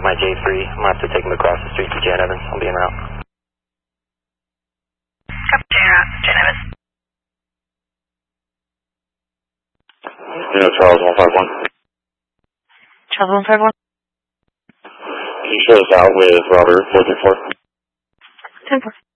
my J3. I'm going to have to take him across the street to Jan Evans. I'll be en route. Copy, Jan Evans. Charles 151. Charles 151. Can you show us out with Robert 434? 10-4.